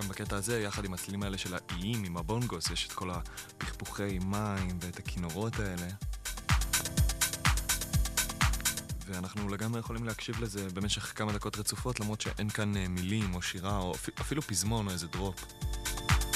גם בקטע הזה, יחד עם הצלילים האלה של האיים, עם הבונגוס, יש את כל הפכפוכי מים ואת הכינורות האלה. ואנחנו לגמרי יכולים להקשיב לזה במשך כמה דקות רצופות, למרות שאין כאן מילים או שירה או אפילו פזמון או איזה דרופ.